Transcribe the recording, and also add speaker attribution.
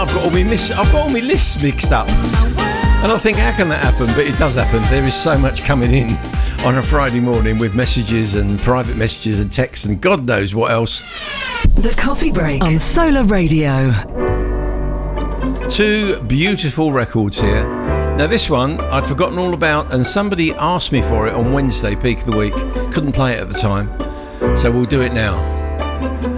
Speaker 1: I've got all my lists mixed up, and I think, how can that happen? But it does happen. There is so much coming in on a Friday morning with messages and private messages and texts and God knows what else.
Speaker 2: The Coffee Break on Solar Radio.
Speaker 1: Two beautiful records here. Now this one I'd forgotten all about, and somebody asked me for it on Wednesday, peak of the week. Couldn't play it at the time, so we'll do it now.